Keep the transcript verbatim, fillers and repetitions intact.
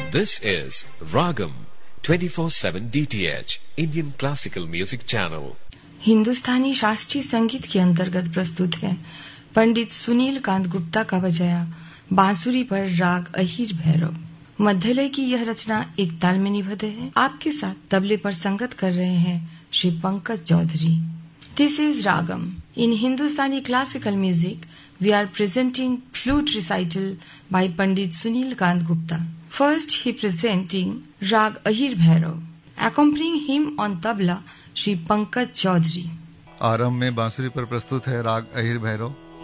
This is Ragam twenty-four seven D T H Indian Classical Music Channel. हिंदुस्तानी शास्त्रीय संगीत के अंतर्गत प्रस्तुत है पंडित सुनील कांत गुप्ता का बजाया बांसुरी पर राग अहीर भैरव। मध्यलय की यह रचना एक ताल में निबद्ध है। आपके साथ तबले पर संगत कर रहे हैं Shri Pankaj Chaudhary. This is ragam. In Hindustani classical music we are presenting flute recital bye Pandit Sunil Kant Gupta. First, he presenting Rag Ahir Bhairav. Accompanying him on tabla, Shri Pankaj Chaudhary. आरंभ में बांसुरी पर प्रस्तुत है राग अहीर भैरव।